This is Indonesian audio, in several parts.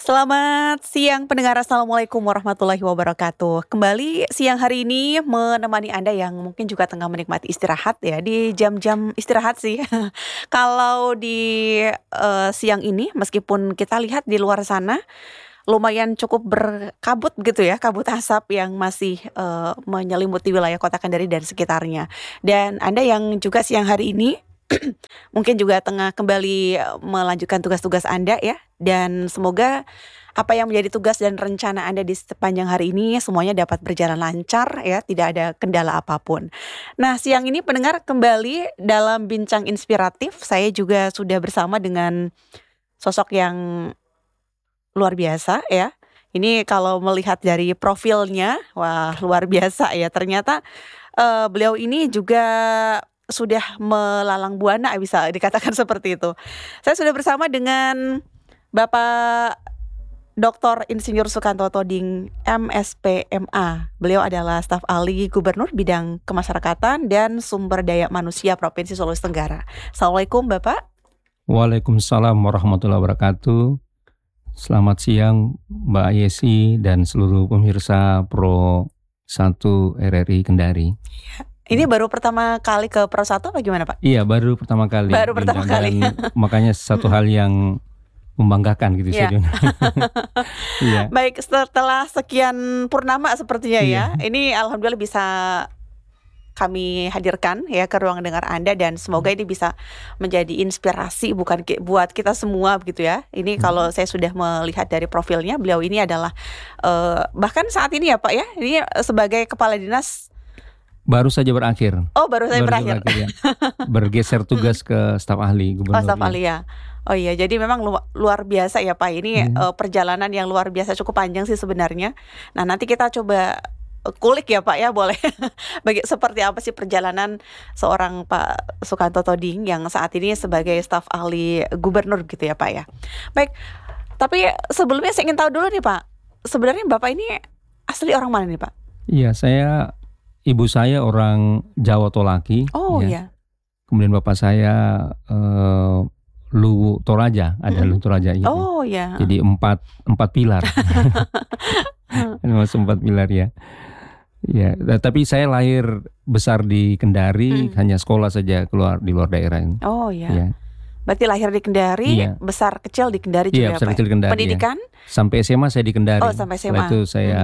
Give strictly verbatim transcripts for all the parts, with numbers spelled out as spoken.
Selamat siang pendengar, Assalamualaikum warahmatullahi wabarakatuh. Kembali siang hari ini menemani Anda yang mungkin juga tengah menikmati istirahat ya, di jam-jam istirahat sih. Kalau di, eee, siang ini meskipun kita lihat di luar sana lumayan cukup berkabut gitu ya, kabut asap yang masih, eee, menyelimuti wilayah Kota Kendari dan sekitarnya. Dan Anda yang juga siang hari ini mungkin juga tengah kembali, eee, melanjutkan tugas-tugas Anda ya, dan semoga apa yang menjadi tugas dan rencana Anda di sepanjang hari ini semuanya dapat berjalan lancar ya, tidak ada kendala apapun. Nah, siang ini pendengar kembali dalam bincang inspiratif, saya juga sudah bersama dengan sosok yang luar biasa ya. Ini kalau melihat dari profilnya, wah luar biasa ya. Ternyata, eee, beliau ini juga sudah melalang buana bisa dikatakan seperti itu. Saya sudah bersama dengan Bapak Doktor Insinyur Sukanto Toding, M SP M A. Beliau adalah staf ahli Gubernur bidang kemasyarakatan dan sumber daya manusia Provinsi Sulawesi Tenggara. Assalamualaikum Bapak. Waalaikumsalam warahmatullahi wabarakatuh. Selamat siang Mbak Yesi dan seluruh pemirsa Pro satu R R I Kendari. Ini baru pertama kali ke Pro satu apa gimana Pak? Iya, baru pertama kali. Baru pertama dan, kali. Makanya satu hal yang membanggakan gitu Iya. sih. Iya. Baik, setelah sekian purnama sepertinya Iya. ya. Ini alhamdulillah bisa kami hadirkan ya ke ruang dengar Anda, dan semoga ini bisa menjadi inspirasi bukan ki- buat kita semua begitu ya. Ini kalau saya sudah melihat dari profilnya, beliau ini adalah eh, bahkan saat ini ya Pak ya, ini sebagai kepala dinas. Baru saja berakhir. Oh, baru saya Baru berakhir. berakhir, ya. Bergeser tugas ke staf ahli Oh, gubernur. staf ya. ahli ya. Oh iya, jadi memang lu- luar biasa ya Pak. Ini Iya. eh, perjalanan yang luar biasa, cukup panjang sih sebenarnya. Nah, nanti kita coba eh, kulik ya Pak ya, boleh. Bagi seperti apa sih perjalanan seorang Pak Sukanto Toding yang saat ini sebagai staf ahli gubernur gitu ya Pak ya. Baik. Tapi sebelumnya saya ingin tahu dulu nih Pak. Sebenarnya Bapak ini asli orang mana nih Pak? Iya, saya ibu saya orang Jawa Tolaki. Oh ya. iya. Kemudian bapak saya eh, Luwu Toraja, ada Mm-mm. Luwu Toraja gitu. Oh iya. Jadi empat empat pilar. Masuk empat pilar ya. Ya, t- tapi saya lahir besar di Kendari, Mm. hanya sekolah saja keluar di luar daerah ini. Oh iya. Ya. Berarti lahir di Kendari, Iya. besar kecil di Kendari Iya, juga besar ya Pak? kecil di Kendari, Pendidikan? Sampai S M A saya di Kendari. Oh, sampai S M A. Setelah itu saya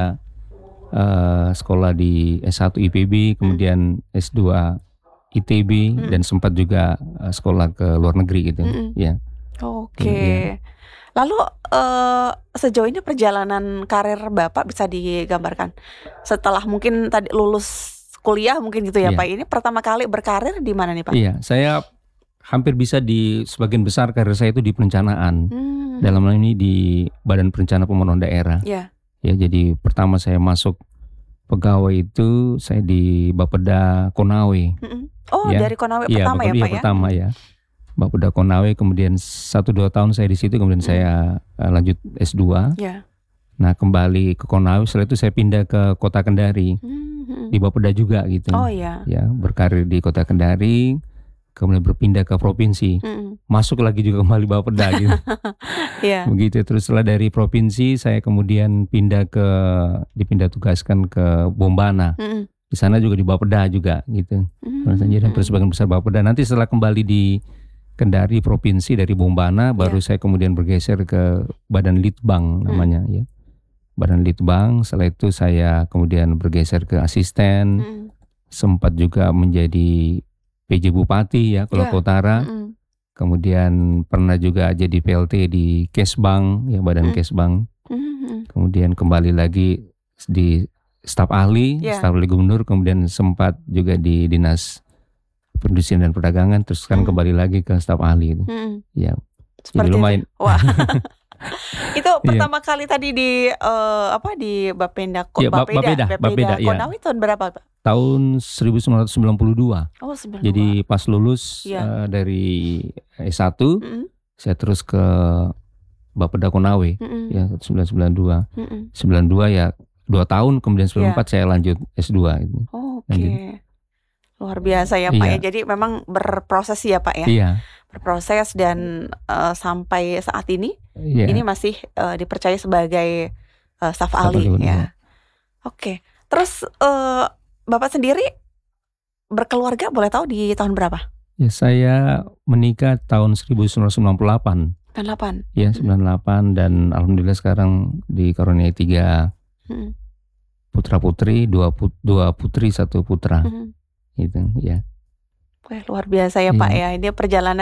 eh, sekolah di S satu I P B, kemudian S dua I T B, Mm. dan sempat juga eh, sekolah ke luar negeri gitu. Mm-mm. Ya. Oke. Iya. Lalu eh, sejauh ini perjalanan karir Bapak bisa digambarkan setelah mungkin tadi lulus kuliah mungkin gitu ya Iya. Pak. Ini pertama kali berkarir di mana nih Pak? Iya, saya hampir bisa di sebagian besar karir saya itu di perencanaan. Hmm. Dalam hal ini di Badan Perencanaan Pembangunan Daerah. Ya. Ya, jadi pertama saya masuk pegawai itu saya di Bapeda Konawe. Mm-mm. Oh, Ya. dari Konawe Iya, pertama ya Bapeda Pak ya? pertama ya. Bapeda Konawe, kemudian satu dua tahun saya di situ, kemudian Hmm. saya eh, lanjut S dua. Ya. Nah, kembali ke Konawe, setelah itu saya pindah ke Kota Kendari. Hmm. Di Bapeda juga gitu. Oh iya. Ya, berkarir di Kota Kendari, kemudian berpindah ke provinsi. Mm-mm. Masuk lagi juga kembali Bapeda gitu. Iya. Begitu, terus setelah dari provinsi saya kemudian pindah ke dipindah tugaskan ke Bombana. Mm-mm. Di sana juga di Bapeda juga gitu. Mm. Jadi hampir sebagian besar Bapeda. Nanti setelah kembali di Kendari provinsi dari Bombana, baru Iya. saya kemudian bergeser ke Badan Litbang namanya ya. Badan Litbang. Setelah itu saya kemudian bergeser ke asisten. Mm-mm. Sempat juga menjadi P J Bupati ya, Pulau Iya. Utara. Mm-mm. Kemudian pernah juga jadi P L T di Kesbang, ya Badan Mm. Kesbang. Mm-mm. Kemudian kembali lagi di staf ahli, Iya. staf ahli gubernur. Kemudian sempat juga di Dinas Perindustrian dan Perdagangan. Terus kan Mm. kembali lagi ke staf ahli. Mm-mm. Ya, Seperti jadi lumayan. itu. Wah. Itu Iya. pertama kali tadi di eh, apa di Bapenda Ko- Iya, Ba- Bapeda, Bapeda, iya. Konawe tahun berapa Pak? Tahun seribu sembilan ratus sembilan puluh dua. Oh, sembilan Jadi pas lulus Iya. eh, dari S satu, Mm-mm. saya terus ke Bapeda Konawe Mm-mm. ya sembilan sembilan dua. Mm-mm. sembilan dua ya dua tahun, kemudian Iya. sembilan empat saya lanjut S dua itu. Oke. Lanjut. Luar biasa ya Pak ya, Iya. jadi memang berproses ya Pak ya? Iya. Berproses dan, eee, sampai saat ini, ini Iya. masih, eee, dipercaya sebagai, eee, staf Staf ahli ahli wadah, iya. ya. Oke, terus, eee, Bapak sendiri berkeluarga boleh tahu di tahun berapa? Ya saya menikah tahun seribu sembilan ratus sembilan puluh delapan. sembilan puluh delapan? Ya Mhm. sembilan puluh delapan dan alhamdulillah sekarang dikaruniai tiga Mhm. putra-putri, dua put dua putri, satu putra. Mhm. Gitu, ya. Wah luar biasa ya Pak Iya. ya, ini perjalanan